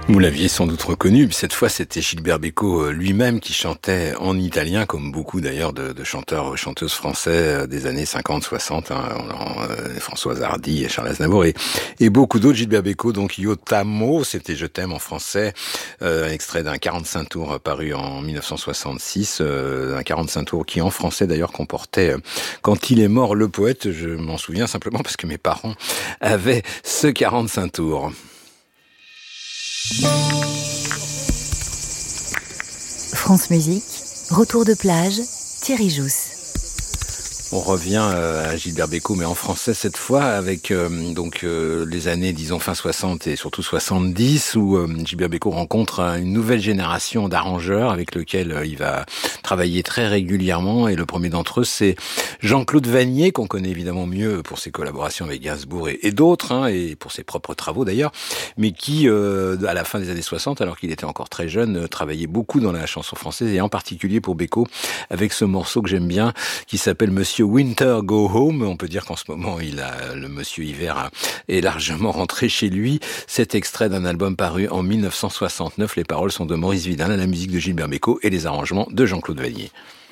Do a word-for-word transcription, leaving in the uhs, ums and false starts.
Vous l'aviez sans doute reconnu, cette fois c'était Gilbert Bécaud lui-même qui chantait en italien, comme beaucoup d'ailleurs de, de chanteurs et chanteuses français des années cinquante soixante, hein, euh, Françoise Hardy et Charles Aznavour et, et beaucoup d'autres. Gilbert Bécaud, donc Io t'amo, c'était Je t'aime en français, euh, extrait d'un quarante-cinq tours paru en mille neuf cent soixante-six, euh, un quarante-cinq tours qui en français d'ailleurs comportait euh, Quand il est mort le poète, je m'en souviens simplement parce que mes parents avaient ce quarante-cinq tours. France Musique, retour de plage, Thierry Jousse. On revient à Gilbert Bécaud, mais en français cette fois, avec euh, donc euh, les années, disons, fin soixante et surtout soixante-dix, où euh, Gilbert Bécaud rencontre une nouvelle génération d'arrangeurs avec lequel euh, il va travailler très régulièrement. Et le premier d'entre eux, c'est Jean-Claude Vannier, qu'on connaît évidemment mieux pour ses collaborations avec Gainsbourg et, et d'autres, hein, et pour ses propres travaux d'ailleurs, mais qui, euh, à la fin des années soixante, alors qu'il était encore très jeune, euh, travaillait beaucoup dans la chanson française, et en particulier pour Bécaud, avec ce morceau que j'aime bien, qui s'appelle Monsieur Winter Go Home. On peut dire qu'en ce moment, il a, le Monsieur Hiver est largement rentré chez lui. Cet extrait d'un album paru en mille neuf cent soixante-neuf. Les paroles sont de Maurice Vidal, la musique de Gilbert Bécaud et les arrangements de Jean-Claude Vannier.